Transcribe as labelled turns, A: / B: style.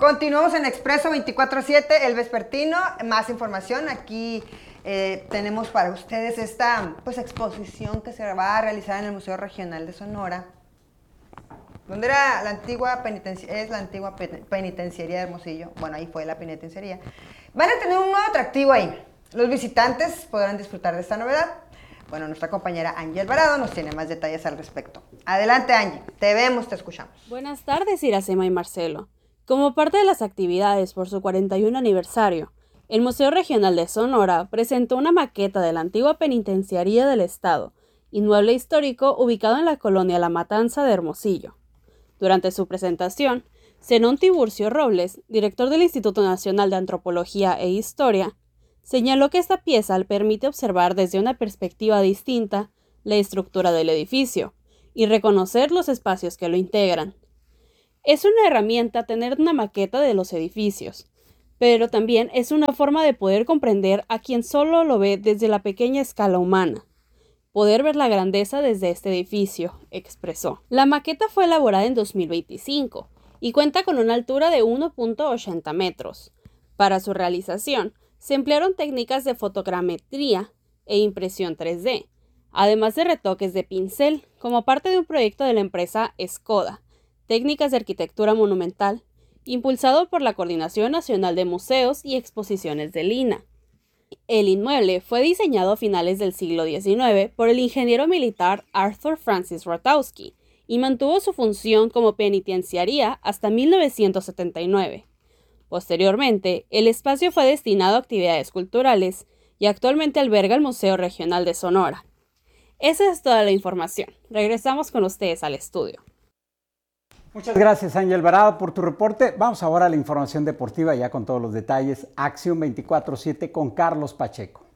A: Continuamos en Expreso 24/7, el vespertino. Más información. Aquí tenemos para ustedes esta exposición que se va a realizar en el Museo Regional de Sonora, donde era la antigua penitenciaría de Hermosillo. Bueno, ahí fue la penitenciaría. Van a tener un nuevo atractivo ahí. Los visitantes podrán disfrutar de esta novedad. Bueno, nuestra compañera Angie Alvarado nos tiene más detalles al respecto. Adelante, Angie. Te vemos, te escuchamos.
B: Buenas tardes, Iracema y Marcelo. Como parte de las actividades por su 41 aniversario, el Museo Regional de Sonora presentó una maqueta de la antigua penitenciaría del Estado, inmueble histórico ubicado en la colonia La Matanza de Hermosillo. Durante su presentación, Zenón Tiburcio Robles, director del Instituto Nacional de Antropología e Historia, señaló que esta pieza permite observar desde una perspectiva distinta la estructura del edificio y reconocer los espacios que lo integran. Es una herramienta tener una maqueta de los edificios, pero también es una forma de poder comprender a quien solo lo ve desde la pequeña escala humana. Poder ver la grandeza desde este edificio, expresó. La maqueta fue elaborada en 2025 y cuenta con una altura de 1.80 metros. Para su realización, se emplearon técnicas de fotogrametría e impresión 3D, además de retoques de pincel, como parte de un proyecto de la empresa Escoda, Técnicas de Arquitectura Monumental, impulsado por la Coordinación Nacional de Museos y Exposiciones del INAH. El inmueble fue diseñado a finales del siglo XIX por el ingeniero militar Arthur Francis Rotowski y mantuvo su función como penitenciaría hasta 1979. Posteriormente, el espacio fue destinado a actividades culturales y actualmente alberga el Museo Regional de Sonora. Esa es toda la información. Regresamos con ustedes al estudio.
C: Muchas gracias, Ángel Alvarado, por tu reporte. Vamos ahora a la información deportiva ya con todos los detalles. Acción 24/7 con Carlos Pacheco.